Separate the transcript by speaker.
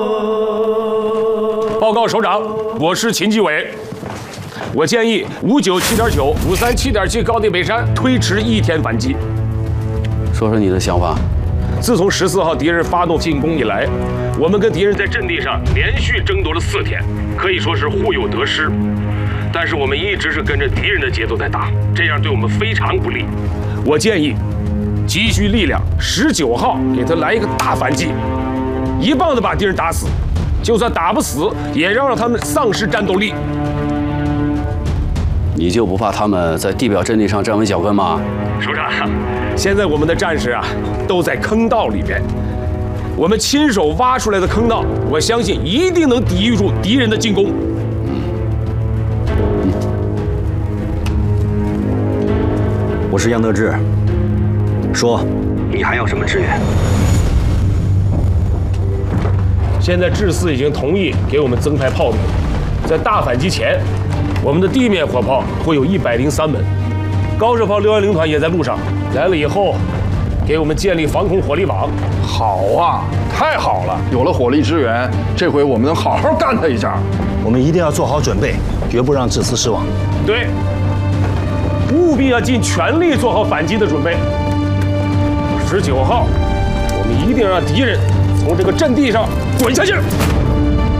Speaker 1: 报告首长，我是秦基伟。我建议597.9、537.7高地北山推迟1天反击。
Speaker 2: 说说你的想法。
Speaker 1: 自从14号敌人发动进攻以来，我们跟敌人在阵地上连续争夺了4天，可以说是互有得失。但是我们一直是跟着敌人的节奏在打，这样对我们非常不利。我建议集聚力量，19号给他来一个大反击，一棒子把敌人打死，就算打不死，也让他们丧失战斗力。
Speaker 2: 你就不怕他们在地表阵地上站稳脚跟吗？
Speaker 1: 首长，现在我们的战士啊，都在坑道里边，我们亲手挖出来的坑道，我相信一定能抵御住敌人的进攻。
Speaker 3: 我是杨得志，说，你还要什么支援？
Speaker 1: 现在志4已经同意给我们增派炮兵，在大反击前，我们的地面火炮会有103门，高射炮610团也在路上，来了以后，给我们建立防空火力网。
Speaker 4: 好啊，太好了！有了火力支援，这回我们能好好干他一下。
Speaker 3: 我们一定要做好准备，绝不让志4失望。
Speaker 1: 对，务必要尽全力做好反击的准备。19号，我们一定让敌人从这个阵地上滚下去。